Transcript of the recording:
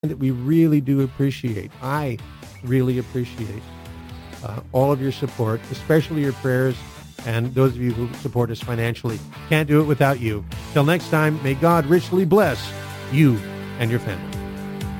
that we really do appreciate. I really appreciate all of your support, especially your prayers, and those of you who support us financially. Can't do it without you. Till next time, may God richly bless you and your family.